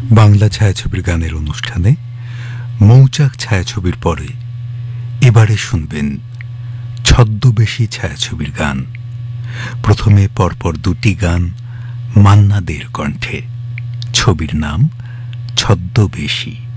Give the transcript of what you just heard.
বাংলা ছায়াছবির গানের অনুষ্ঠানে মৌচাক ছায়াছবির পরে এবারে শুনবেন ছদ্মবেশী ছায়াছবির গান। প্রথমে পরপর দুটি গান মান্না দের কণ্ঠে। ছবির নাম ছদ্মবেশী।